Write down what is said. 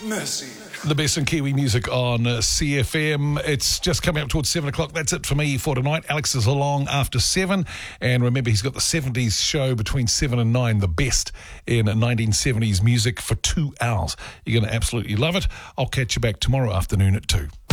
mercy. The best in Kiwi music on CFM. It's just coming up towards 7 o'clock. That's it for me for tonight. Alex is along after 7. And remember, he's got the 70s show between 7 and 9, the best in 1970s music for 2 hours. You're going to absolutely love it. I'll catch you back tomorrow afternoon at 2.